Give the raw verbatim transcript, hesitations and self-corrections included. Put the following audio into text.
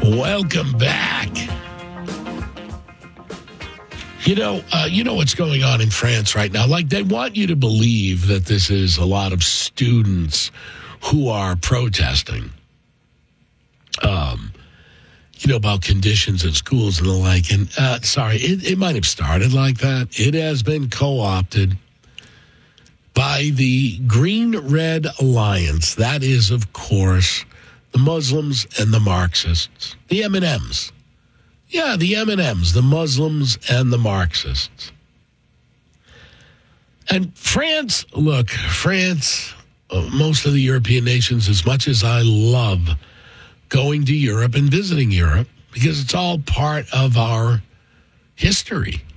Welcome back. You know, uh, you know what's going on in France right now. Like, they want you to believe that this is a lot of students who are protesting, um, you know, about conditions in schools and the like. And uh, sorry, it, it might have started like that. It has been co-opted by the Green Red Alliance. That is, of course, the Muslims and the Marxists, the M and M's. Yeah, the M and M's, the Muslims and the Marxists. And France, look, France, uh, most of the European nations, as much as I love going to Europe and visiting Europe, because it's all part of our history.